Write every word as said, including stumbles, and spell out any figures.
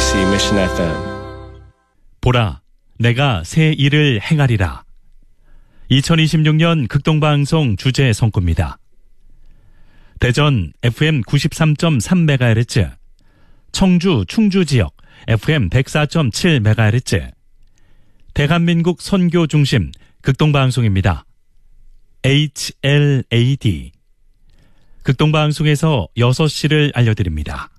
케이비씨 Mission 에프엠. 보라, 내가 새 일을 행하리라. 이천이십육 년 극동방송 주제 성구입니다. 대전 에프엠 구십삼 점 삼 메가헤르츠, 청주 충주 지역 에프엠 백사 점 칠 메가헤르츠, 대한민국 선교 중심 극동방송입니다. 에이치엘에이디. 극동방송에서 여섯 시를 알려드립니다.